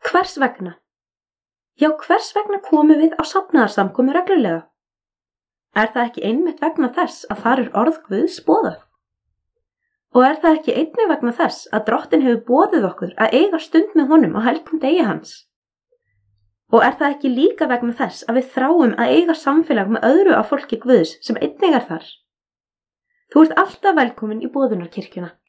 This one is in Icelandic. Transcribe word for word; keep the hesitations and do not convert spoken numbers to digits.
Hvers vegna? Já, hvers vegna komum við á safnaðarsamkomu reglulega? Er það ekki einmitt vegna þess að þar er orð Guðs boðað? Og er það ekki einnig vegna þess að Drottinn hefur boðið okkur að eiga stund með honum á helgum degi hans? Og er það ekki líka vegna þess að við þráum að eiga samfélag með öðru af fólki Guðs sem einnig er þar? Þú ert alltaf velkomin í boðunarkirkjuna.